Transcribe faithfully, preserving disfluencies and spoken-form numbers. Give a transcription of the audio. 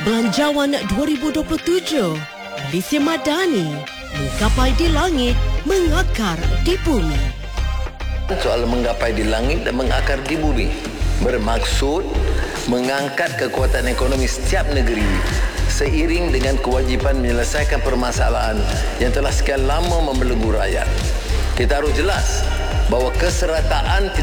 Belanjawan dua ribu dua puluh tujuh, Malaysia Madani, menggapai di langit, mengakar di bumi. Soal menggapai di langit dan mengakar di bumi bermaksud mengangkat kekuatan ekonomi setiap negeri seiring dengan kewajipan menyelesaikan permasalahan yang telah sekian lama membelenggu rakyat. Kita harus jelas bahawa keserataan